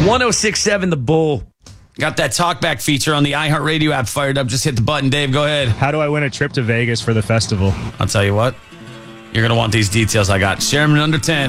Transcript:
1067 The Bull. Got that talkback feature on the iHeartRadio app fired up. Just hit the button, Dave. Go ahead. How do I win a trip to Vegas for the festival? I'll tell you what. You're going to want these details I got. Share them in under 10.